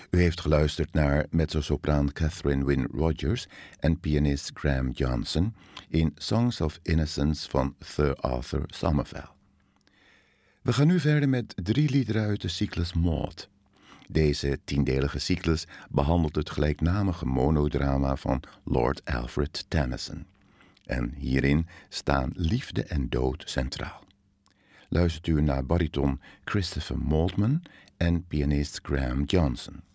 U heeft geluisterd naar mezzosopraan Catherine Wynne Rogers en pianist Graham Johnson in Songs of Innocence van Sir Arthur Somerville. We gaan nu verder met 3 liederen uit de cyclus Maud. Deze 10-delige cyclus behandelt het gelijknamige monodrama van Lord Alfred Tennyson. En hierin staan liefde en dood centraal. Luistert u naar bariton Christopher Maltman en pianist Graham Johnson.